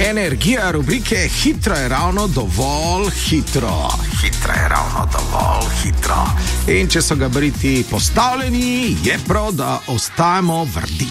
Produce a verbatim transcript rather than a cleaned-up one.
Energija rubrike Hitro je ravno dovolj hitro. Hitro je ravno dovolj hitro. In če so gabariti postavljeni, je prav, da ostajamo vrdi.